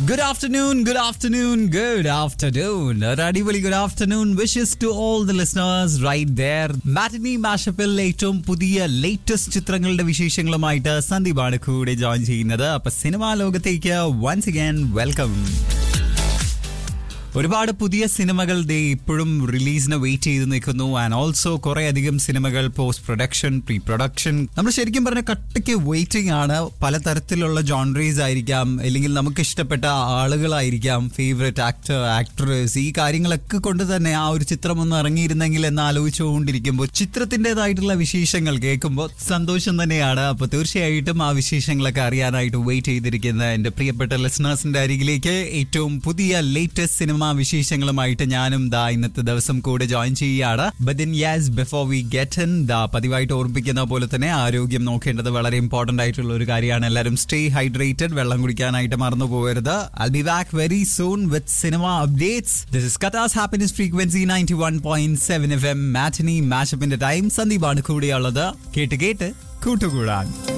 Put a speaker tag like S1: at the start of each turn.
S1: Good afternoon. ഒരു അടിപൊളി good afternoon wishes to all the listeners right there. Matinee Mashup-ൽ ഏറ്റവും പുതിയ ലേറ്റസ്റ്റ് ചിത്രങ്ങളുടെ വിശേഷങ്ങളുമായിട്ട് സന്ദീപാണ് കൂടെ ജോയിൻ ചെയ്യുന്നത്. അപ്പൊ സിനിമാ ലോകത്തേക്ക് once again welcome. ഒരുപാട് പുതിയ സിനിമകൾ ഇപ്പോഴും റിലീസിന് വെയിറ്റ് ചെയ്ത് നിൽക്കുന്നു. ആൻഡ് ഓൾസോ കുറെ അധികം സിനിമകൾ പോസ്റ്റ് പ്രൊഡക്ഷൻ, പ്രീ പ്രൊഡക്ഷൻ, നമ്മൾ ശരിക്കും പറഞ്ഞ കട്ടയ്ക്ക് വെയിറ്റിംഗ് ആണ്. പലതരത്തിലുള്ള ജോൺറീസ് ആയിരിക്കാം, അല്ലെങ്കിൽ നമുക്ക് ഇഷ്ടപ്പെട്ട ആളുകളായിരിക്കാം, ഫേവറേറ്റ് ആക്ടർ, ആക്ട്രസ്, ഈ കാര്യങ്ങളൊക്കെ കൊണ്ട് തന്നെ ആ ഒരു ചിത്രം ഒന്ന് ഇറങ്ങിയിരുന്നെങ്കിൽ എന്ന് ആലോചിച്ചുകൊണ്ടിരിക്കുമ്പോൾ ചിത്രത്തിൻ്റെതായിട്ടുള്ള വിശേഷങ്ങൾ കേൾക്കുമ്പോൾ സന്തോഷം തന്നെയാണ്. അപ്പൊ തീർച്ചയായിട്ടും ആ വിശേഷങ്ങളൊക്കെ അറിയാനായിട്ട് വെയിറ്റ് ചെയ്തിരിക്കുന്ന എന്റെ പ്രിയപ്പെട്ട ലിസണേഴ്സിന്റെ അരികിലേക്ക് ഏറ്റവും പുതിയ ലേറ്റസ്റ്റ് സിനിമ വിശേഷങ്ങളുമായിട്ട് ഞാനും ഇന്നത്തെ ദിവസം കൂടെ ജോയിൻ ചെയ്യുകയാണ്. But then yes, before we get in, പതിവായിട്ട് ഓർമ്മിപ്പിക്കുന്ന പോലെ തന്നെ ആരോഗ്യം നോക്കേണ്ടത് വളരെ ഇമ്പോർട്ടന്റ് ആയിട്ടുള്ള ഒരു കാര്യമാണ്. എല്ലാവരും സ്റ്റേ ഹൈഡ്രേറ്റഡ്, വെള്ളം കുടിക്കാനായിട്ട് മറന്നു പോകരുത്. I'll be back very soon with cinema updates. This is Qatar's Happiness Frequency 91.7 FM Matinee Mashup-ന്റെ time. സന്ദീപാണ് കൂടെയുള്ളത്. കേട്ട് കൂട്ടുകൂടാൻ.